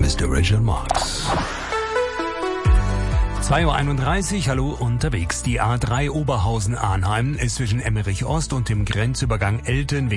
Mr. Richard Marx. 2:31 Uhr, hallo unterwegs. Die A3 Oberhausen-Arnheim ist zwischen Emmerich Ost und dem Grenzübergang Elten